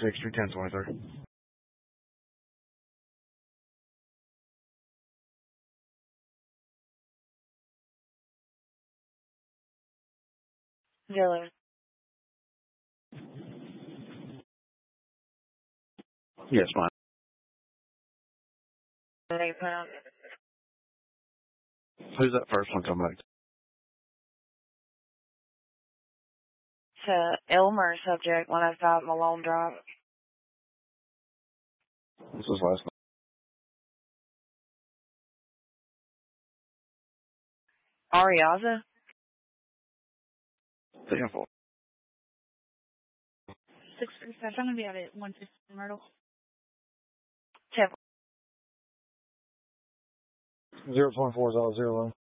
31023. Zero. Yes, ma'am. Who's that first one coming back? To Elmer, subject 105 Malone Drive. What's his last name? Ariaza? The info. 637. I'm going to be out at 150 Myrtle. 10. 024 is all 0.